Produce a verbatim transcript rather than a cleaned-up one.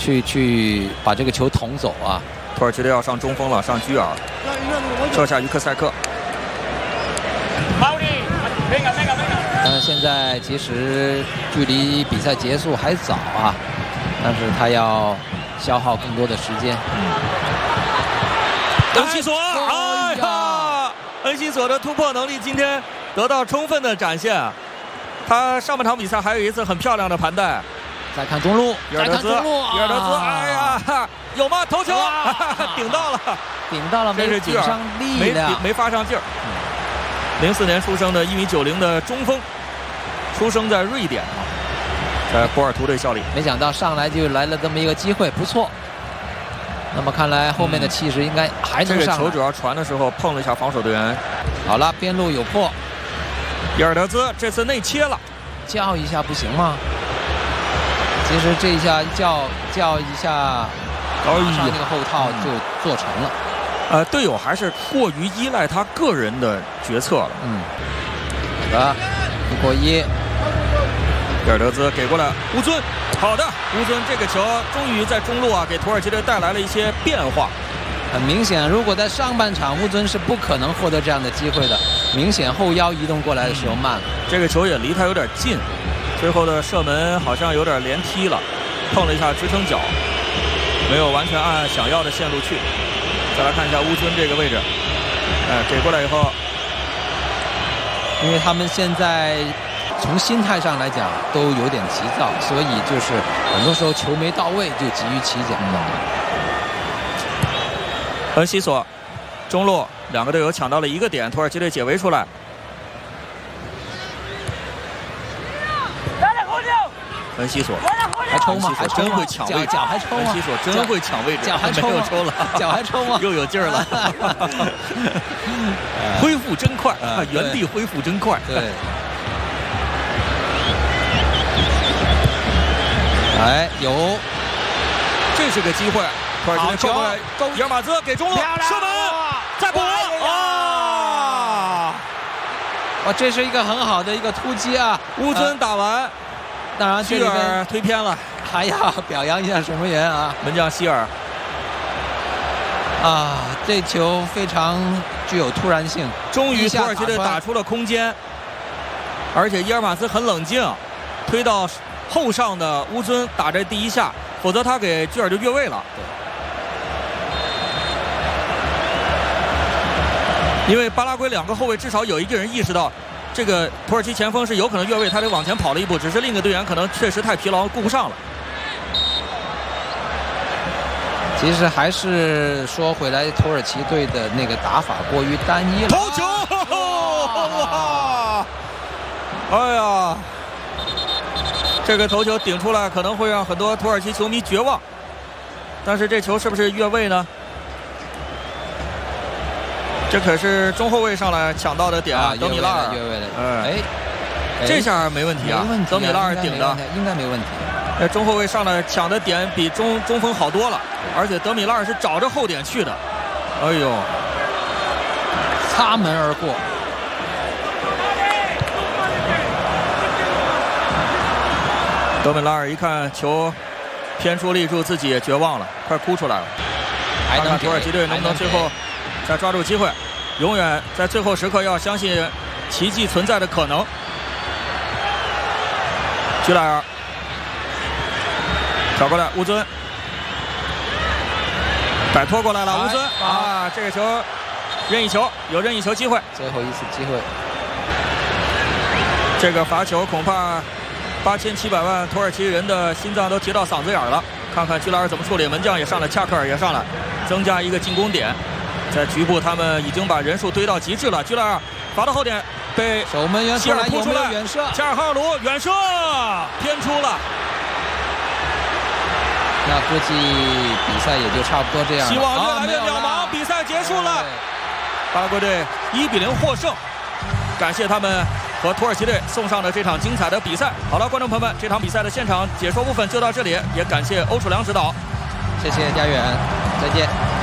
去去把这个球捅走啊。 土耳其队要上中锋了，上居尔，撤下于克塞克。 但是现在其实距离比赛结束还早啊，但是他要消耗更多的时间。 恩西索，哎呀，恩西索的突破能力今天得到充分的展现。他上半场比赛还有一次很漂亮的盘带。 再看中路， 比尔德兹，比尔德兹，哎呀，有吗？头球顶到了， 顶到了， 没顶上力量， 没没发上劲儿。零四年出生的一米九零的中锋，出生在瑞典，在波尔图队效力。 没想到上来就来了这么一个机会，不错。那么看来后面的气势应该还能上来。 这个球主要传的时候碰了一下防守队员。 好了，边路有破。 比尔德兹这次内切了， 叫一下不行吗？其实这一下叫叫一下，马上那个后套就做成了。 呃，队友还是过于依赖他个人的决策了。 嗯，好的，一过一。 比尔德兹给过来，乌尊，好的，乌尊这个球终于在中路啊，给土耳其队带来了一些变化。 很明显，如果在上半场，乌尊是不可能获得这样的机会的。明显后腰移动过来的时候慢了， 这个球也离他有点近。最后的射门好像有点连踢了，碰了一下支撑脚，没有完全按想要的线路去。再来看一下乌尊这个位置，哎，给过来以后， 因为他们现在从心态上来讲都有点急躁，所以就是很多时候球没到位就急于起脚了。 恩西索，中路两个队友抢到了一个点，土耳其队解围出来。恩西索还抽吗？ 还真会抢位置， 脚还抽吗？ 恩西索真会抢位置， 脚还抽没有抽了， 脚还抽吗？ 又有劲儿了，恢复真快，原地恢复真快。 对，哎，有， 这是个机会，土耳其队扣过来，伊尔马兹给中路射门，再补啊！ 哇，这是一个很好的一个突击啊！ 乌尊打完。 当然， 希尔推偏了， 还要表扬一下守门员啊！ 门将希尔啊，这球非常具有突然性。 终于土耳其队打出了空间，而且伊尔马斯很冷静，推到后上的乌尊打这第一下，否则他给居尔就越位了。因为巴拉圭两个后卫至少有一个人意识到。这个土耳其前锋是有可能越位，他得往前跑了一步，只是另一个队员可能确实太疲劳，顾不上了。 其实还是说回来，土耳其队的那个打法过于单一了。 头球！哇！哎呀，这个头球顶出来可能会让很多土耳其球迷绝望，但是这球是不是越位呢？这可是中后卫上来抢到的点啊，德米拉尔越位了， 哎，这下没问题啊，德米拉尔顶的应该没问题。 哎，中后卫上来抢的点比中中锋好多了，而且德米拉尔是找着后点去的，哎呦， 擦门而过。 德米拉尔一看球偏出立柱，自己也绝望了，快哭出来了。看看土耳其队能不能最后。再抓住机会，永远在最后时刻要相信奇迹存在的可能。居莱尔挑过来，乌尊摆脱过来了，乌尊啊，这个球任意球，有任意球机会， 最后一次机会。 这个罚球恐怕八千七百万土耳其人的心脏都提到嗓子眼了。看看居莱尔怎么处理，门将也上来，恰克尔也上来，增加一个进攻点。在局部，他们已经把人数堆到极致了。居莱尔罚到后点，被守门员希尔扑出来， 远射， 加尔哈尔卢远射偏出了。 那估计比赛也就差不多这样了。 希望越来越渺茫，比赛结束了。巴拉圭队一比零获胜，感谢他们和土耳其队送上了这场精彩的比赛。好了，观众朋友们，这场比赛的现场解说部分就到这里，也感谢欧楚良指导。 谢谢家园，再见。